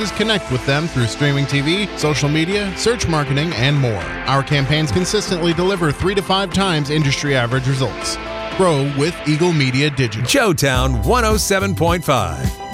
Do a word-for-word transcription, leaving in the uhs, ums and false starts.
connect with them through streaming T V, social media, search marketing, and more. Our campaigns consistently deliver three to five times industry average results. Grow with Eagle Media Digital. Showtown one oh seven point five.